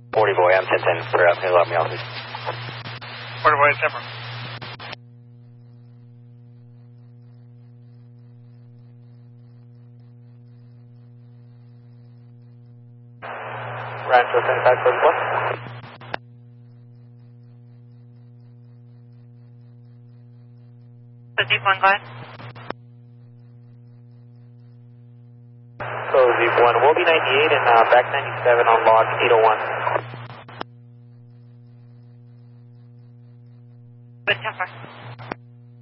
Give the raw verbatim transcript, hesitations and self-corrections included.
forty boy, I'm ten ten for uh, Alarm Office. forty boy, September. Rancho seventy-five for one. The deep one, go ahead. So deep one, we'll be ninety-eight and uh, back ninety-seven on log eight oh one. Good, ten four.